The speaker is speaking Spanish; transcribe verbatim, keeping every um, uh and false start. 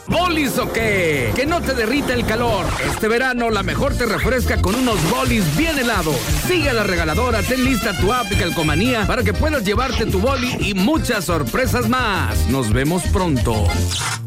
¿Bolis o qué? Que no te derrita el calor. Este verano la mejor te refresca con unos bolis bien helados. Sigue a la regaladora, ten lista tu app y calcomanía para que puedas llevarte tu boli y muchas sorpresas más. Nos vemos pronto.